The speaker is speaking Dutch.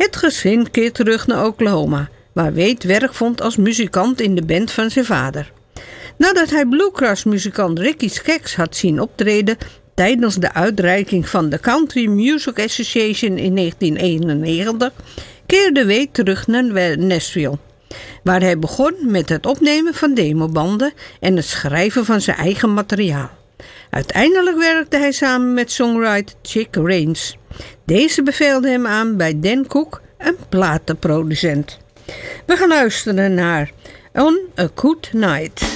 Het gezin keert terug naar Oklahoma, waar Wade werk vond als muzikant in de band van zijn vader. Nadat hij bluegrass-muzikant Ricky Skaggs had zien optreden tijdens de uitreiking van de Country Music Association in 1991, keerde Wade terug naar Nashville, waar hij begon met het opnemen van demobanden en het schrijven van zijn eigen materiaal. Uiteindelijk werkte hij samen met songwriter Chick Rains. Deze bevelde hem aan bij Dan Cook, een platenproducent. We gaan luisteren naar On a Good Night.